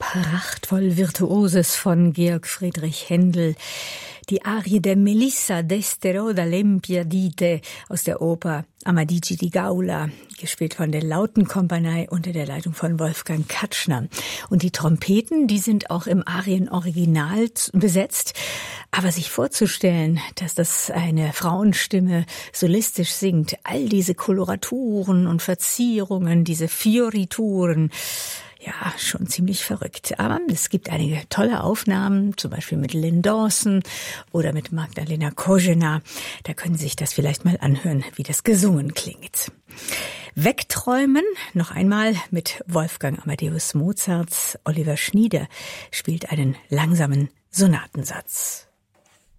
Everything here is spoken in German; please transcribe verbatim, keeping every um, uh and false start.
prachtvoll Virtuoses von Georg Friedrich Händel. Die Arie der Melissa d'Estero da Lempiadite aus der Oper Amadigi di Gaula, gespielt von der Lautenkompanie unter der Leitung von Wolfgang Katschner. Und die Trompeten, die sind auch im Arienoriginal besetzt. Aber sich vorzustellen, dass das eine Frauenstimme solistisch singt, all diese Koloraturen und Verzierungen, diese Fiorituren, ja, schon ziemlich verrückt. Aber es gibt einige tolle Aufnahmen, zum Beispiel mit Lynn Dawson oder mit Magdalena Kožena. Da können Sie sich das vielleicht mal anhören, wie das gesungen klingt. Wegträumen, noch einmal mit Wolfgang Amadeus Mozart. Oliver Schnieder spielt einen langsamen Sonatensatz.